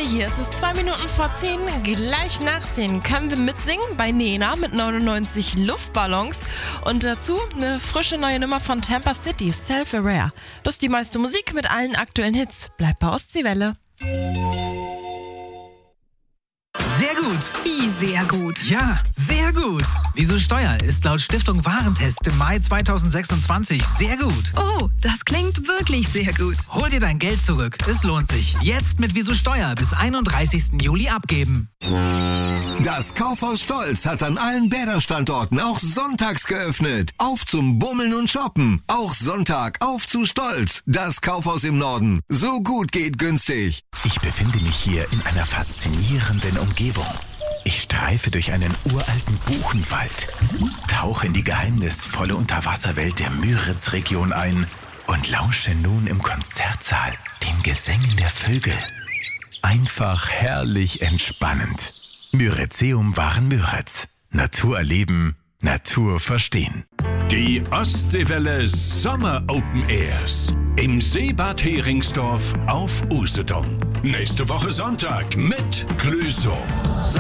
wir hier. Es ist 2 Minuten vor 10, gleich nach 10 können wir mitsingen bei Nena mit 99 Luftballons. Und dazu eine frische neue Nummer von Tampa City, Self-Aware. Das ist die meiste Musik mit allen aktuellen Hits. Bleibt bei Ostseewelle. Sehr gut. Wie sehr gut? Ja, sehr gut. Wieso Steuer ist laut Stiftung Warentest im Mai 2026 sehr gut. Oh, das klingt wirklich sehr gut. Hol dir dein Geld zurück. Es lohnt sich. Jetzt mit Wieso Steuer bis 31. Juli abgeben. Das Kaufhaus Stolz hat an allen Bäder-Standorten auch sonntags geöffnet. Auf zum Bummeln und Shoppen. Auch Sonntag auf zu Stolz. Das Kaufhaus im Norden. So gut geht günstig. Ich befinde mich hier in einer faszinierenden Umgebung. Ich streife durch einen uralten Buchenwald, tauche in die geheimnisvolle Unterwasserwelt der Müritz-Region ein und lausche nun im Konzertsaal den Gesängen der Vögel. Einfach herrlich entspannend. Müritzeum Waren Müritz. Natur erleben, Natur verstehen. Die Ostseewelle Sommer Open Airs im Seebad Heringsdorf auf Usedom. Nächste Woche Sonntag mit Clüso.